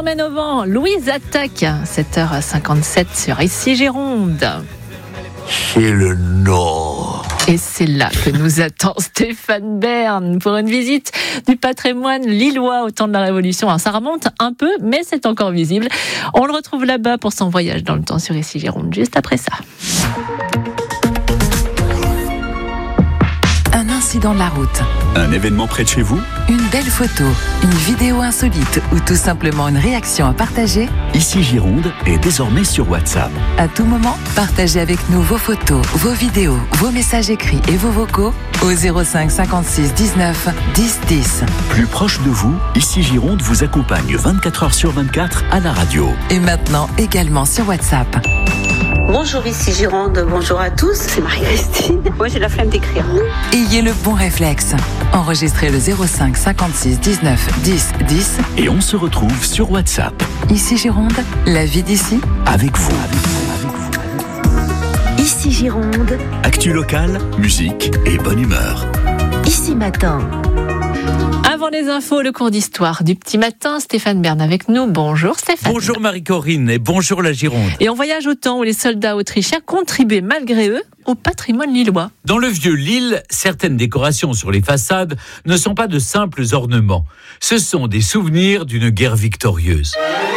mène au vent. Louise attaque, 7h57 sur Ici Gironde. C'est le Nord. Et c'est là que nous attend Stéphane Bern pour une visite du patrimoine lillois au temps de la Révolution. Alors ça remonte un peu, mais c'est encore visible. On le retrouve là-bas pour son voyage dans le temps sur Ici Gironde, juste après ça. Un incident de la route. Un événement près de chez vous ? Une belle photo, une vidéo insolite ou tout simplement une réaction à partager. Ici Gironde est désormais sur WhatsApp. À tout moment, partagez avec nous vos photos, vos vidéos, vos messages écrits et vos vocaux au 05 56 19 10 10. Plus proche de vous, Ici Gironde vous accompagne 24 heures sur 24 à la radio. Et maintenant également sur WhatsApp. Bonjour Ici Gironde, bonjour à tous, c'est Marie-Christine. Moi j'ai la flemme d'écrire. Ayez le bon réflexe. Enregistrez le 05 56 19 10 10. Et on se retrouve sur WhatsApp. Ici Gironde, la vie d'ici. Avec vous. Ici Gironde. Actu locale, musique et bonne humeur. Ici Matin. Avant les infos, le cours d'histoire du petit matin, Stéphane Bern avec nous. Bonjour Stéphane. Bonjour Marie-Corinne et bonjour la Gironde. Et on voyage au temps où les soldats autrichiens contribuaient malgré eux au patrimoine lillois. Dans le vieux Lille, certaines décorations sur les façades ne sont pas de simples ornements. Ce sont des souvenirs d'une guerre victorieuse.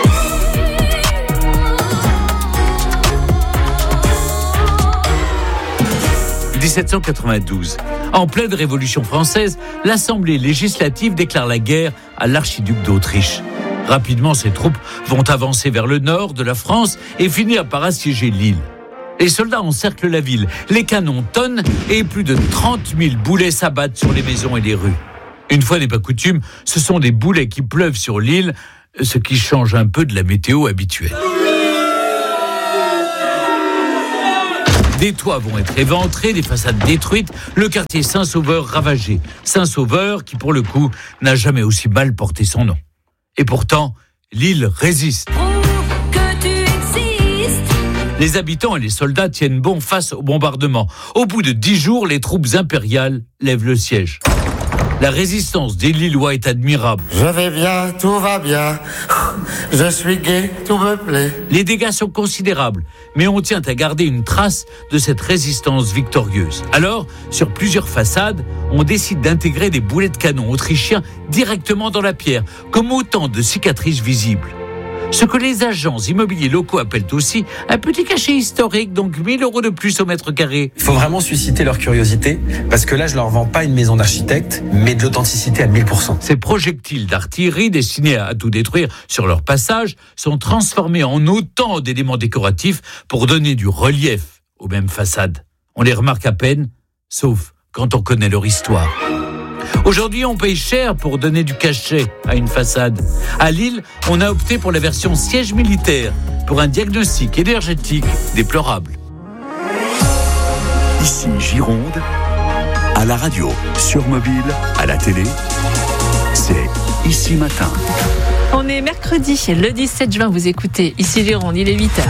« 1792. En pleine Révolution française, l'Assemblée législative déclare la guerre à l'archiduc d'Autriche. Rapidement, ses troupes vont avancer vers le nord de la France et finir par assiéger Lille. Les soldats encerclent la ville, les canons tonnent et plus de 30 000 boulets s'abattent sur les maisons et les rues. Une fois n'est pas coutume, ce sont des boulets qui pleuvent sur Lille, ce qui change un peu de la météo habituelle. Des toits vont être éventrés, des façades détruites, le quartier Saint-Sauveur ravagé. Saint-Sauveur qui, pour le coup, n'a jamais aussi mal porté son nom. Et pourtant, Lille résiste. Les habitants et les soldats tiennent bon face au bombardement. Au bout de 10 jours, les troupes impériales lèvent le siège. La résistance des Lillois est admirable. Je vais bien, tout va bien. Je suis gai, tout me plaît. Les dégâts sont considérables, mais on tient à garder une trace de cette résistance victorieuse. Alors, sur plusieurs façades, on décide d'intégrer des boulets de canon autrichiens directement dans la pierre, comme autant de cicatrices visibles. Ce que les agents immobiliers locaux appellent aussi un petit cachet historique, donc 1 000 € de plus au mètre carré. Il faut vraiment susciter leur curiosité, parce que là, je leur vends pas une maison d'architecte, mais de l'authenticité à 1000%. Ces projectiles d'artillerie destinés à tout détruire sur leur passage sont transformés en autant d'éléments décoratifs pour donner du relief aux mêmes façades. On les remarque à peine, sauf quand on connaît leur histoire. Aujourd'hui, on paye cher pour donner du cachet à une façade. À Lille, on a opté pour la version siège militaire, pour un diagnostic énergétique déplorable. Ici Gironde, à la radio, sur mobile, à la télé, c'est Ici Matin. On est mercredi, le 17 juin, vous écoutez Ici Gironde, il est 8h.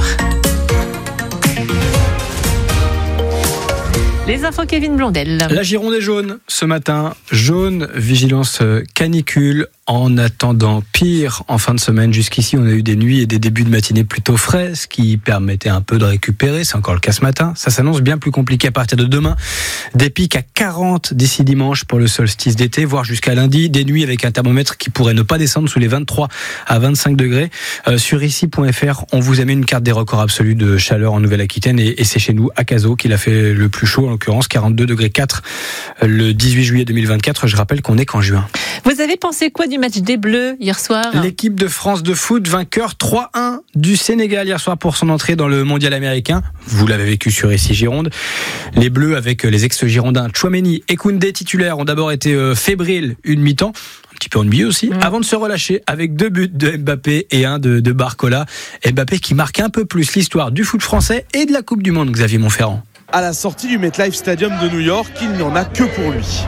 Les infos Kevin Blondel. La Gironde est jaune ce matin. Jaune, vigilance canicule. En attendant pire en fin de semaine, jusqu'ici on a eu des nuits et des débuts de matinée plutôt frais, ce qui permettait un peu de récupérer, c'est encore le cas ce matin. Ça s'annonce bien plus compliqué à partir de demain. Des pics à 40 d'ici dimanche pour le solstice d'été, voire jusqu'à lundi. Des nuits avec un thermomètre qui pourrait ne pas descendre sous les 23 à 25 degrés. Sur ici.fr, on vous a mis une carte des records absolus de chaleur en Nouvelle-Aquitaine et c'est chez nous à Cazaux qu'il a fait le plus chaud, en l'occurrence 42 degrés 4 le 18 juillet 2024. Je rappelle qu'on est qu'en juin. Vous avez pensé quoi du match des Bleus hier soir? L'équipe de France de foot, vainqueur 3-1 du Sénégal hier soir pour son entrée dans le mondial américain. Vous l'avez vécu sur Ici Gironde. Les Bleus avec les ex-girondins Tchouaméni et Koundé titulaires ont d'abord été fébriles une mi-temps, un petit peu ennuyeux aussi, avant de se relâcher avec 2 buts de Mbappé et un de Barcola. Mbappé qui marque un peu plus l'histoire du foot français et de la Coupe du Monde, Xavier Montferrand. À la sortie du MetLife Stadium de New York, il n'y en a que pour lui.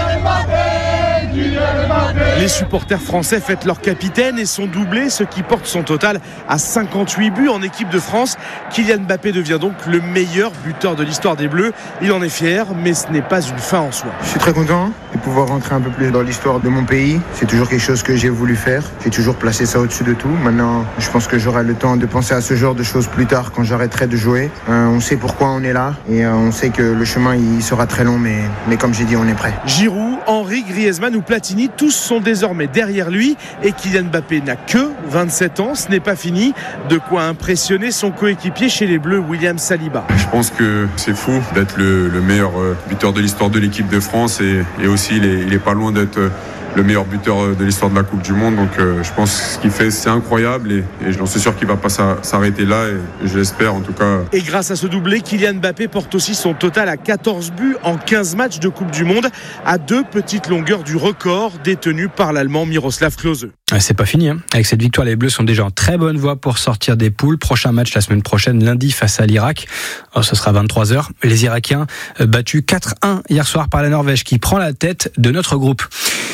Les supporters français fêtent leur capitaine et son doublé, ce qui porte son total à 58 buts en équipe de France. Kylian Mbappé devient donc le meilleur buteur de l'histoire des Bleus. Il en est fier, mais ce n'est pas une fin en soi. Je suis très content. Et pouvoir rentrer un peu plus dans l'histoire de mon pays. C'est toujours quelque chose que j'ai voulu faire. J'ai toujours placé ça au-dessus de tout. Maintenant, je pense que j'aurai le temps de penser à ce genre de choses plus tard quand j'arrêterai de jouer. On sait pourquoi on est là et on sait que le chemin il sera très long, mais comme j'ai dit, on est prêt. Giroud, Henry, Griezmann ou Platini, tous sont désormais derrière lui et Kylian Mbappé n'a que 27 ans. Ce n'est pas fini. De quoi impressionner son coéquipier chez les Bleus, William Saliba. Je pense que c'est fou d'être le meilleur buteur de l'histoire de l'équipe de France et aussi il est pas loin d'être le meilleur buteur de l'histoire de la Coupe du Monde. Donc je pense que ce qu'il fait c'est incroyable et j'en suis sûr qu'il va pas s'arrêter là et je l'espère en tout cas. Et grâce à ce doublé, Kylian Mbappé porte aussi son total à 14 buts en 15 matchs de Coupe du Monde, à 2 petites longueurs du record détenu par l'Allemand Miroslav Klose. C'est pas fini. Avec cette victoire, les Bleus sont déjà en très bonne voie pour sortir des poules. Prochain match la semaine prochaine, lundi, face à l'Irak. Ce sera 23h. Les Irakiens battus 4-1 hier soir par la Norvège qui prend la tête de notre groupe.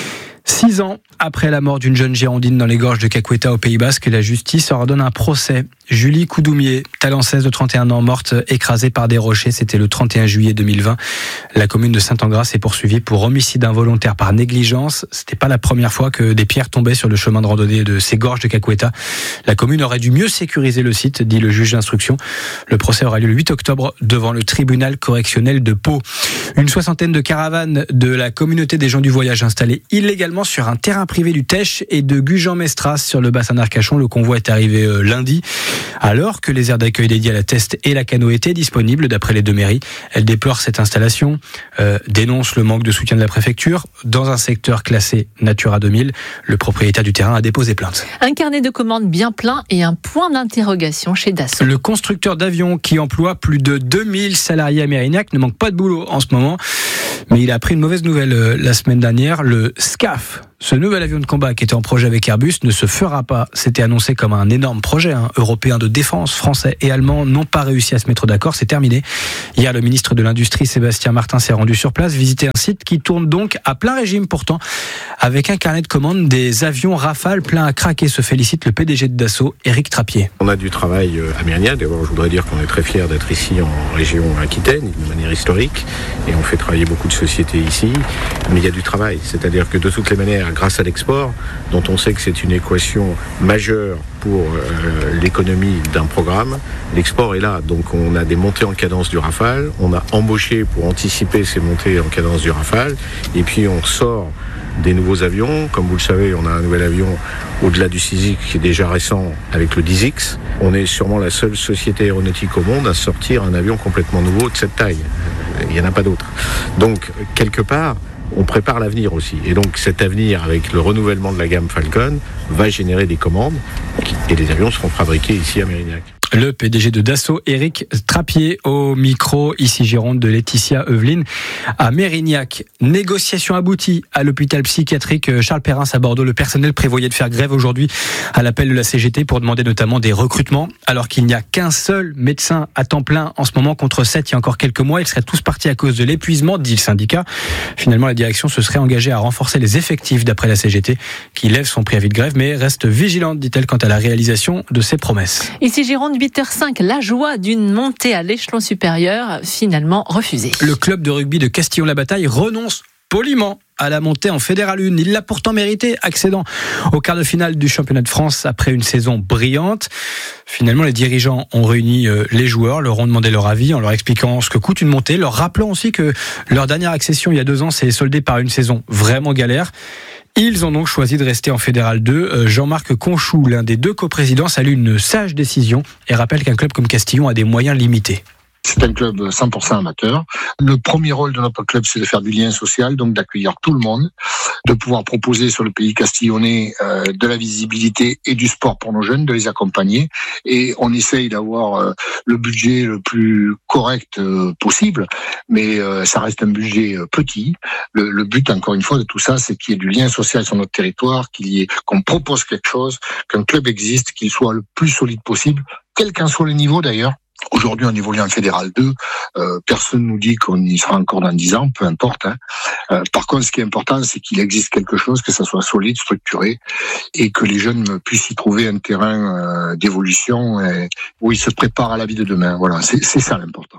6 ans après la mort d'une jeune Girondine dans les gorges de Caqueta au Pays Basque, la justice ordonne un procès. Julie Coudoumier, talenceuse de 31 ans, morte écrasée par des rochers, c'était le 31 juillet 2020. La commune de Saint-Angras est poursuivie pour homicide involontaire par négligence. C'était pas la première fois que des pierres tombaient sur le chemin de randonnée de ces gorges de Caqueta. La commune aurait dû mieux sécuriser le site, dit le juge d'instruction. Le procès aura lieu le 8 octobre devant le tribunal correctionnel de Pau. Une 60aine de caravanes de la communauté des gens du voyage installées illégalement sur un terrain privé du Teche et de Gujan-Mestras sur le bassin d'Arcachon. Le convoi est arrivé lundi, alors que les aires d'accueil dédiées à la Teste et la Canoë étaient disponibles d'après les deux mairies. Elles déplorent cette installation, dénoncent le manque de soutien de la préfecture. Dans un secteur classé Natura 2000, le propriétaire du terrain a déposé plainte. Un carnet de commandes bien plein et un point d'interrogation chez Dassault. Le constructeur d'avions qui emploie plus de 2000 salariés à Mérignac ne manque pas de boulot en ce moment, mais il a appris une mauvaise nouvelle la semaine dernière. Le SCAF, ce nouvel avion de combat qui était en projet avec Airbus, ne se fera pas. C'était annoncé comme un énorme projet européen de défense. Français et Allemands n'ont pas réussi à se mettre d'accord. C'est terminé. Hier, le ministre de l'Industrie, Sébastien Martin, s'est rendu sur place, visiter un site qui tourne donc à plein régime pourtant, avec un carnet de commandes des avions Rafale plein à craquer, se félicite le PDG de Dassault, Éric Trappier. On a du travail à Mérignac. D'abord, je voudrais dire qu'on est très fiers d'être ici en région Aquitaine, d'une manière historique, et on fait travailler beaucoup de sociétés ici. Mais il y a du travail, c'est-à-dire que de toutes les manières, grâce à l'export, dont on sait que c'est une équation majeure pour l'économie d'un programme, l'export est là. Donc on a des montées en cadence du Rafale, on a embauché pour anticiper ces montées en cadence du Rafale, et puis on sort des nouveaux avions. Comme vous le savez, on a un nouvel avion au-delà du 6X qui est déjà récent avec le 10X. On est sûrement la seule société aéronautique au monde à sortir un avion complètement nouveau de cette taille. Il n'y en a pas d'autre. Donc, quelque part, on prépare l'avenir aussi. Et donc cet avenir, avec le renouvellement de la gamme Falcon, va générer des commandes et les avions seront fabriqués ici à Mérignac. Le PDG de Dassault, Éric Trappier, au micro, ici Gironde, de Laetitia Eveline à Mérignac. Négociation aboutie à l'hôpital psychiatrique Charles Perrin à Bordeaux. Le personnel prévoyait de faire grève aujourd'hui à l'appel de la CGT pour demander notamment des recrutements, alors qu'il n'y a qu'un seul médecin à temps plein en ce moment contre 7 il y a encore quelques mois. Ils seraient tous partis à cause de l'épuisement, dit le syndicat. Finalement, la direction se serait engagée à renforcer les effectifs d'après la CGT, qui lève son préavis de grève, mais reste vigilante, dit-elle, quant à la réalisation de ses promesses. Ici Gironde, 8h05, la joie d'une montée à l'échelon supérieur, finalement refusée. Le club de rugby de Castillon-la-Bataille renonce poliment à la montée en Fédéral 1. Il l'a pourtant mérité, accédant au quart de finale du championnat de France après une saison brillante. Finalement, les dirigeants ont réuni les joueurs, leur ont demandé leur avis en leur expliquant ce que coûte une montée, leur rappelant aussi que leur dernière accession il y a 2 ans s'est soldée par une saison vraiment galère. Ils ont donc choisi de rester en Fédéral 2. Jean-Marc Conchou, l'un des 2 coprésidents, salue une sage décision et rappelle qu'un club comme Castillon a des moyens limités. C'est un club 100% amateur. Le premier rôle de notre club, c'est de faire du lien social, donc d'accueillir tout le monde, de pouvoir proposer sur le pays castillonnais de la visibilité et du sport pour nos jeunes, de les accompagner. Et on essaye d'avoir le budget le plus correct possible, mais ça reste un budget petit. Le but, encore une fois, de tout ça, c'est qu'il y ait du lien social sur notre territoire, qu'on propose quelque chose, qu'un club existe, qu'il soit le plus solide possible, quel qu'en soit le niveau d'ailleurs. Aujourd'hui, on évolue en Fédéral 2. Personne nous dit qu'on y sera encore dans 10 ans, peu importe. Par contre, ce qui est important, c'est qu'il existe quelque chose, que ça soit solide, structuré, et que les jeunes puissent y trouver un terrain d'évolution où ils se préparent à la vie de demain. Voilà, c'est ça l'important.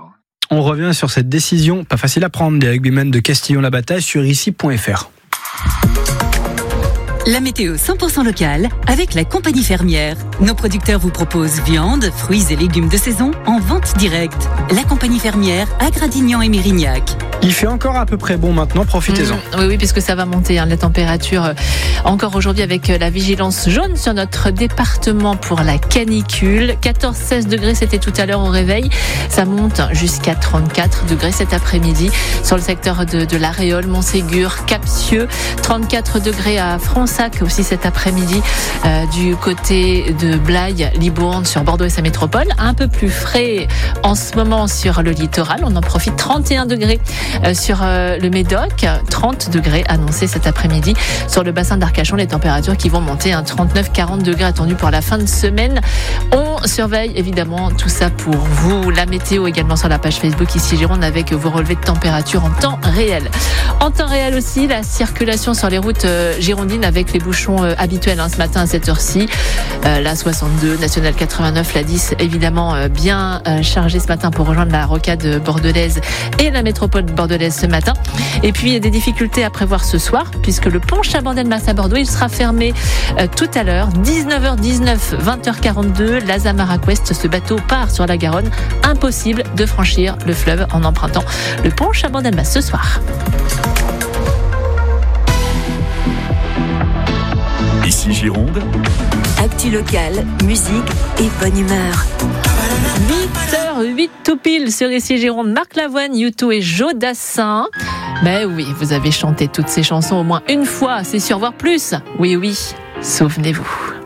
On revient sur cette décision, pas facile à prendre, des rugbymen de Castillon-la-Bataille sur ici.fr. La météo 100% locale avec la compagnie fermière. Nos producteurs vous proposent viande, fruits et légumes de saison en vente directe. La compagnie fermière à Gradignan et Mérignac. Il fait encore à peu près bon maintenant, profitez-en. Oui, puisque ça va monter la température encore aujourd'hui avec la vigilance jaune sur notre département pour la canicule. 14-16 degrés, c'était tout à l'heure au réveil. Ça monte jusqu'à 34 degrés cet après-midi sur le secteur de La Réole, Montségur, Capsieux. 34 degrés à Fronsac aussi cet après-midi du côté de Blaye, Libourne, sur Bordeaux et sa métropole. Un peu plus frais en ce moment sur le littoral. On en profite, 31 degrés. Sur le Médoc, 30 degrés annoncés cet après-midi. Sur le bassin d'Arcachon, les températures qui vont monter, 39-40 degrés attendus pour la fin de semaine. On surveille évidemment tout ça pour vous. La météo également sur la page Facebook ici Gironde avec vos relevés de température en temps réel. En temps réel aussi, la circulation sur les routes girondines avec les bouchons habituels ce matin à cette heure-ci. La 62, Nationale 89, la 10 évidemment bien chargée ce matin pour rejoindre la rocade bordelaise et la métropole bordelaise ce matin. Et puis il y a des difficultés à prévoir ce soir puisque le pont Chabandelmas à Bordeaux, il sera fermé tout à l'heure, 19h19, 20h42. L'Azamara Quest, ce bateau part sur la Garonne. Impossible de franchir le fleuve en empruntant le pont Chabandelmas ce soir. Ici Gironde. Actu locale, musique et bonne humeur. 8h08 tout pile sur ici Gironde. Marc Lavoine, U2 et Joe Dassin. Ben oui, vous avez chanté toutes ces chansons au moins une fois, c'est sûr, voire plus. Oui, souvenez-vous.